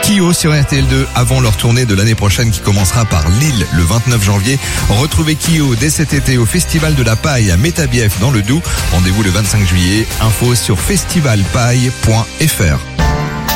Kyo sur RTL2 avant leur tournée de l'année prochaine qui commencera par Lille le 29 janvier. Retrouvez Kyo dès cet été au Festival de la Paille à Métabief dans le Doubs. Rendez-vous le 25 juillet. Info sur festivalpaille.fr.